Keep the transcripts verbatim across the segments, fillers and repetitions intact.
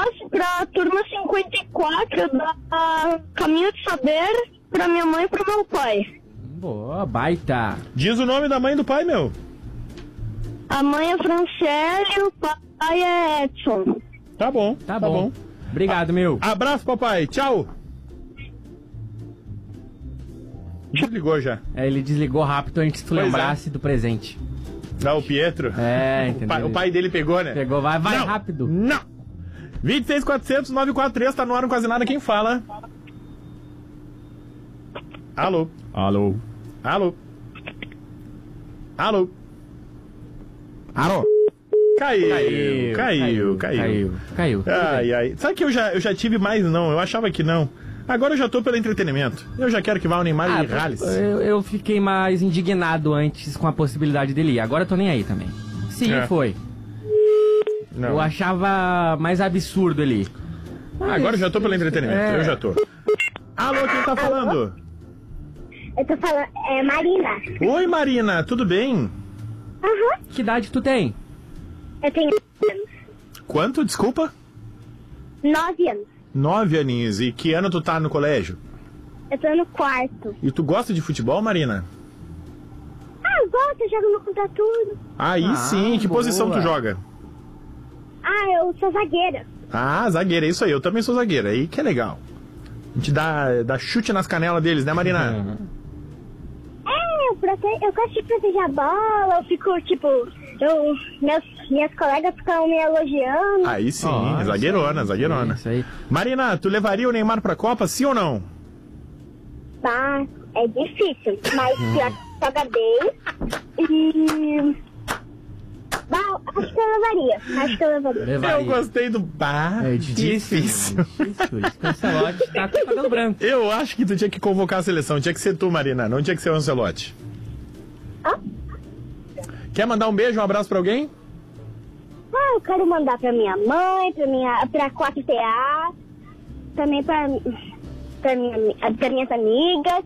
abraço pra turma cinquenta e quatro da Caminho de Saber, pra minha mãe e pro meu pai. Boa, baita. Diz o nome da mãe e do pai, meu. A mãe é Franciele e o pai é Edson. Tá bom, Tá, tá bom. bom. Obrigado, meu. Abraço, papai. Tchau. Desligou já. É, ele desligou rápido antes que tu Pois lembrasse do presente. Dá o Pietro. É, O entendeu? pai, o pai dele pegou, né? Pegou, vai, vai Não, rápido. Não! vinte e seis, quatrocentos, novecentos e quarenta e três, tá no ar no Quase Nada, quem fala? Alô? Alô. Alô? Alô? Alô. Caiu, Caiu, caiu, caiu. Caiu, caiu. Tudo Ai, bem. ai. Sabe que eu já, eu já tive mais, não? Eu achava que não. Agora eu já tô pelo entretenimento. Eu já quero que vá o Neymar Ah, e rales. eu, eu fiquei mais indignado antes com a possibilidade dele ir. Agora eu tô nem aí também. Sim, É. foi. Não. Eu achava mais absurdo ele ir. Mas- Agora eu já tô pelo entretenimento, É. eu já tô. Alô, quem tá falando? Eu tô falando, é Marina. Oi, Marina, tudo bem? Aham. Que idade tu tem? Eu tenho Quanto, desculpa? nove anos. Nove aninhos. E que ano tu tá no colégio? Eu tô no quarto. E tu gosta de futebol, Marina? Ah, eu gosto, eu jogo no contra tudo. Aí Ah, sim, que boa. posição tu joga? Ah, eu sou zagueira. Ah, zagueira, é isso aí, eu também sou zagueira, aí que é legal. A gente dá, dá chute nas canelas deles, né, Marina? É, eu, prote... eu gosto de proteger a bola, eu fico, tipo, eu... Meus... minhas colegas ficam me elogiando. Aí sim, Ó, zagueirona, isso aí, zagueirona. Isso aí. Marina, tu levaria o Neymar pra Copa, sim ou não? Tá, é difícil, mas pior que joga bem. E... Bah, acho que eu levaria, acho que eu levaria. Levaria. Eu gostei do... Ah, É difícil. difícil. É difícil. Esse Cancelote tá com cabelo branco. Eu acho que tu tinha que convocar a seleção, tinha que ser tu, Marina, não tinha que ser o Ancelotti. Ah? Quer mandar um beijo, um abraço pra alguém? Ah, eu quero mandar pra minha mãe, pra minha, pra quatro T A, também pra, pra, minha, pra minhas amigas.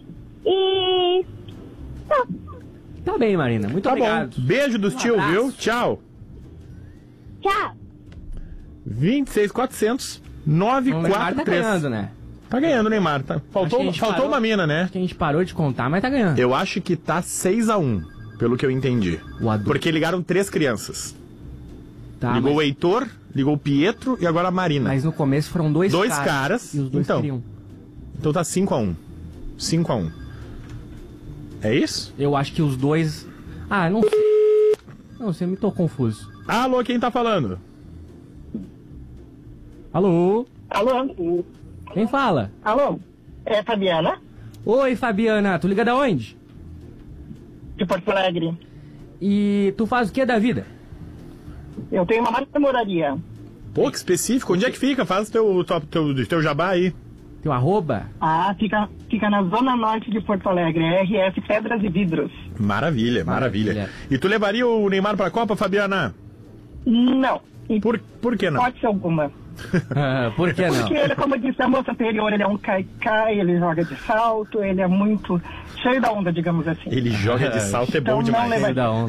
E... Tá. Tá bem, Marina. Muito Tá obrigado. bom. Beijo dos Um tio, abraço. viu? Tchau. Tchau. vinte e seis, quatrocentos, nove O Neymar quatro tá três. ganhando, né? Tá ganhando o Neymar, tá? Acho que Faltou, a gente faltou parou. uma mina, né? Acho que a gente parou de contar, mas tá ganhando. Eu acho que tá seis a um, pelo que eu entendi. O adulto. Porque ligaram três crianças. Tá, ligou mas, o Heitor, ligou o Pietro e agora a Marina. mas no começo foram dois, Dois caras. caras, E os dois então. queriam. Então tá cinco a um. cinco a um. É isso? Eu acho que os dois... Ah, não sei. Não sei, me tô confuso. Alô, quem tá falando? Alô? Alô? Quem fala? Alô? É Fabiana, Oi, Fabiana. Tu liga da onde? de Porto Alegre. E tu faz o que da vida? Eu tenho uma marmoraria. Pô, que específico. Onde é que fica? Faz o teu, teu, teu, teu jabá aí. Teu arroba? Ah, fica, fica na zona norte de Porto Alegre, R F Pedras e Vidros. Maravilha, maravilha, Maravilha. E tu levaria o Neymar pra Copa, Fabiana? Não. E Por, por que não? hipótese alguma. Ah, por que não? Porque ele, como eu disse a moça anterior, ele é um cai-cai, ele joga de salto, ele é muito cheio da onda, digamos assim. Ele joga de salto, é bom Então não demais. leva- Da onda.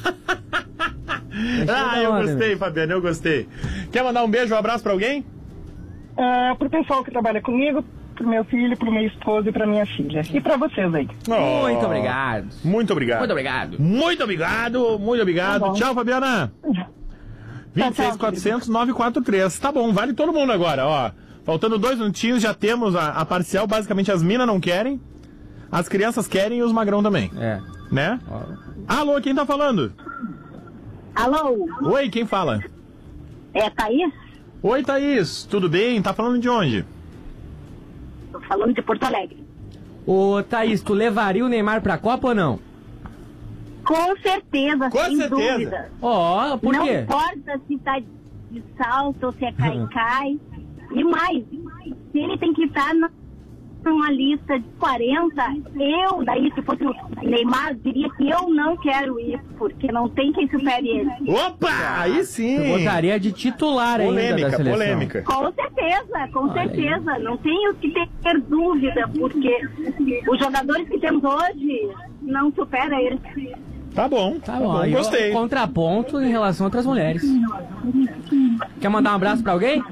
Ah, eu gostei, Fabiana, eu gostei. Quer mandar um beijo, um abraço pra alguém? Ah, pro pessoal que trabalha comigo, pro meu filho, pro meu esposo e pra minha filha. E pra vocês aí. Oh, Muito obrigado. Muito obrigado. Muito obrigado. Muito obrigado, muito obrigado. Tá bom. Tchau, Fabiana. vinte e seis, quatrocentos, novecentos e quarenta e três. Tá bom, vale todo mundo agora, ó. Faltando dois minutinhos, já temos a, a parcial. Basicamente, as minas não querem, as crianças querem e os magrão também, É. né? Alô, quem tá falando? Alô? Oi, quem fala? É Thaís? Oi, Thaís, tudo bem? Tá falando de onde? Tô falando de Porto Alegre. Ô, Thaís, tu levaria o Neymar pra Copa ou não? Com certeza, Com sem certeza. dúvida. Ó, por Não quê? importa se tá de salto ou se é cai-cai. E mais, se ele tem que estar na- numa lista de quarenta, eu, daí se fosse o Neymar, diria que eu não quero ir, porque não tem quem supere ele. Opa, aí sim. Tu botaria de titular ainda da Polêmica, seleção. polêmica. Com certeza, com Olha aí. certeza. Não tenho que ter dúvida, porque os jogadores que temos hoje não superam eles. Tá bom, Tá bom, aí, ó, gostei. contraponto em relação a outras mulheres. Quer mandar um abraço pra alguém?